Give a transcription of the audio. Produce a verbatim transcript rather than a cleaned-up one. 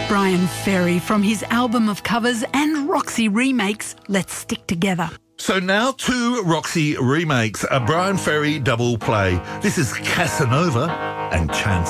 Bryan Ferry from his album of covers and Roxy remakes, Let's Stick Together. So now two Roxy remakes, a Bryan Ferry double play. This is Casanova and Chance.